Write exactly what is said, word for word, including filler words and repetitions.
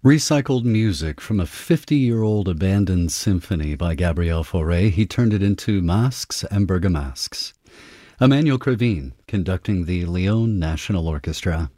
Recycled music from a fifty-year-old abandoned symphony by Gabriel Fauré. He turned it into Masques and Bergamasques. Emmanuel Krivine conducting the Lyon National Orchestra.